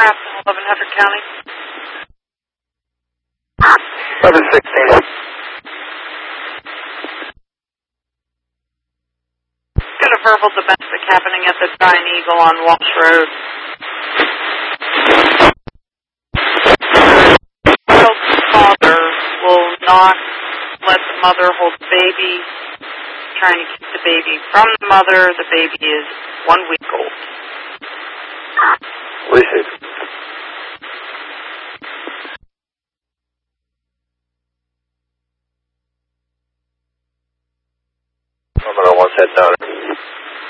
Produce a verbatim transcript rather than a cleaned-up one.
Grafton, eleven hundred County. eleven sixteen. Got a verbal domestic happening at the Giant Eagle on Walsh Road. Child's father will not let the mother hold the baby, trying to keep the baby from the mother. The baby is one week old. Listen. I'm going to want that down.